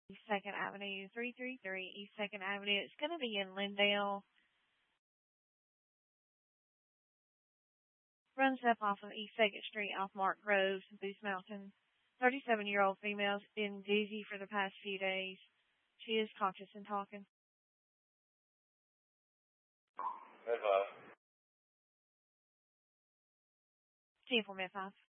East 2nd Avenue, 333 East 2nd Avenue. It's going to be in Lindale. Runs up off of East 2nd Street off Mark Grove, Boost Mountain. 37-year-old female's been dizzy for the past few days. She is conscious and talking. Med 5. 10-4 Med 5.